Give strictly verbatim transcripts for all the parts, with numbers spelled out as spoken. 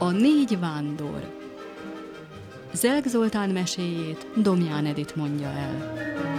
A négy vándor. Zelk Zoltán meséjét Domján Edit mondja el.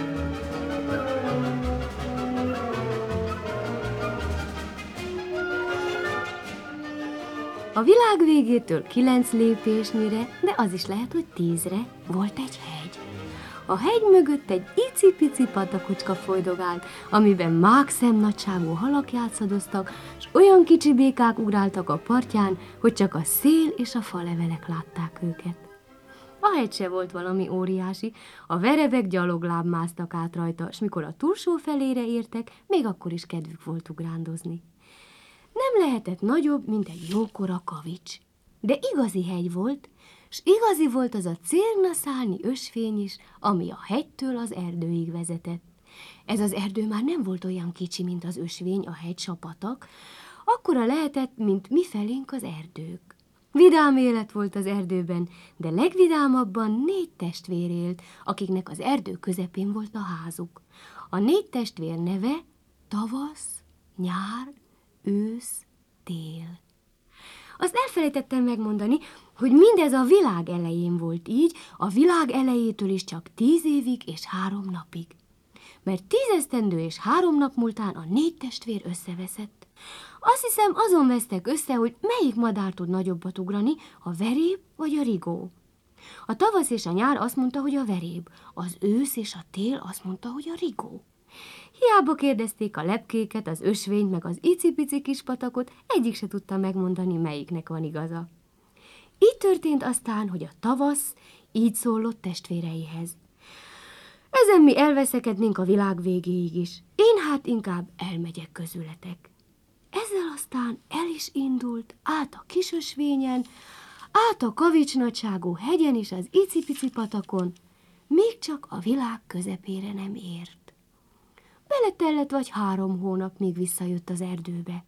A világ végétől kilenc lépésnyire, de az is lehet, hogy tízre, volt egy hegy. A hegy mögött egy icipici patakocska folydogált, amiben mákszemnagyságú halak játszadoztak, s olyan kicsi békák ugráltak a partján, hogy csak a szél és a falevelek látták őket. A hegy se volt valami óriási, a verebek gyalogláb másztak át rajta, s mikor a túlsó felére értek, még akkor is kedvük volt ugrándozni. Nem lehetett nagyobb, mint egy jókora kavics, de igazi hegy volt, s igazi volt az a cérnaszálnyi ösvény is, ami a hegytől az erdőig vezetett. Ez az erdő már nem volt olyan kicsi, mint az ösvény, a hegy s a patak, akkora lehetett, mint mifelénk az erdők. Vidám élet volt az erdőben, de legvidámabban négy testvér élt, akiknek az erdő közepén volt a házuk. A négy testvér neve tavasz, nyár, ősz, tél. Azt elfelejtettem megmondani, hogy mindez a világ elején volt így, a világ elejétől is csak tíz évig és három napig. Mert tíz esztendő és három nap múltán a négy testvér összeveszett. Azt hiszem, azon vesztek össze, hogy melyik madár tud nagyobbat ugrani, a veréb vagy a rigó. A tavasz és a nyár azt mondta, hogy a veréb, az ősz és a tél azt mondta, hogy a rigó. Hiába kérdezték a lepkéket, az ösvényt, meg az icipici kis patakot, egyik se tudta megmondani, melyiknek van igaza. Így történt aztán, hogy a tavasz így szólott testvéreihez. Ezen mi elveszekednénk a világ végéig is. Én hát inkább elmegyek közületek. Ezzel aztán el is indult, át a kis ösvényen, át a kavicsnagyságú hegyen és az icipici patakon, még csak a világ közepére nem ért. Beletellett vagy három hónap, míg visszajött az erdőbe.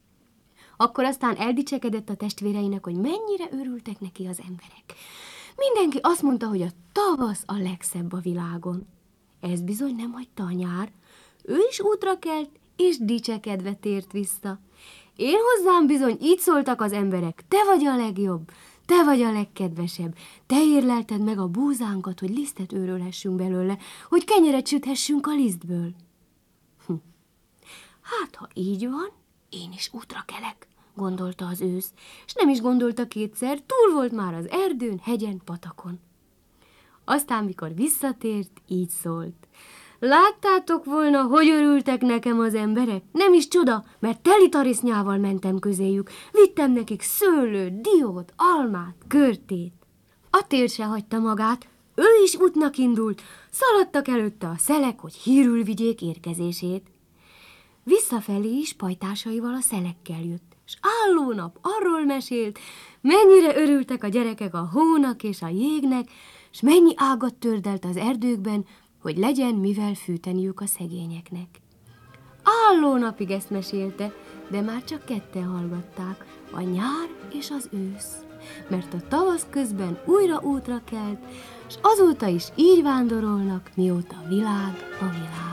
Akkor aztán eldicsekedett a testvéreinek, hogy mennyire örültek neki az emberek. Mindenki azt mondta, hogy a tavasz a legszebb a világon. Ez bizony nem hagyta a nyár. Ő is útra kelt, és dicsekedve tért vissza. Én hozzám bizony így szóltak az emberek, te vagy a legjobb, te vagy a legkedvesebb, te érlelted meg a búzánkat, hogy lisztet őrölhessünk belőle, hogy kenyeret süthessünk a lisztből. Hm. Hát, ha így van, én is útra kelek, gondolta az ősz, és nem is gondolta kétszer, túl volt már az erdőn, hegyen, patakon. Aztán, mikor visszatért, így szólt. Láttátok volna, hogy örültek nekem az emberek? Nem is csoda, mert teli tarisznyával mentem közéjük. Vittem nekik szőlőt, diót, almát, körtét. A tél se hagyta magát, ő is útnak indult, szaladtak előtte a szelek, hogy hírül vigyék érkezését. Visszafelé is pajtásaival a szelekkel jött, s álló nap arról mesélt, mennyire örültek a gyerekek a hónak és a jégnek, s mennyi ágat tördelt az erdőkben, hogy legyen mivel fűteniük a szegényeknek. Álló napig ezt mesélte, de már csak ketten hallgatták, a nyár és az ősz, mert a tavasz közben újra útra kelt, s azóta is így vándorolnak, mióta világ a világ.